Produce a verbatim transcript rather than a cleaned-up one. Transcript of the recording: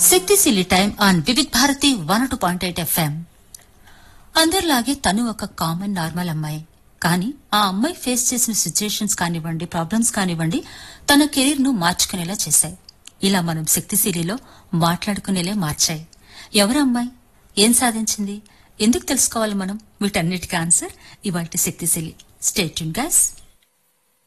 శక్తిశీలి time on Vividh Bharati one two point eight FM. అందరిలాగే తను ఒక కామన్ నార్మల్ అమ్మాయి. కానీ ఆ అమ్మాయి ఫేస్ చేసిన సిచ్యుయేషన్స్ కానివ్వండి, ప్రాబ్లమ్స్ కానివ్వండి, తన కెరీర్ ను మార్చుకునేలా చేశాయి. ఇలా మనం శక్తిశీలిలో మాట్లాడుకునేలే మార్చాయి. ఎవరు అమ్మాయి, ఏం సాధించింది, ఎందుకు తెలుసుకోవాలి మనం? వీటన్నిటికీ ఆన్సర్ ఇవాల్టి శక్తిశీలి. Stay tune guys.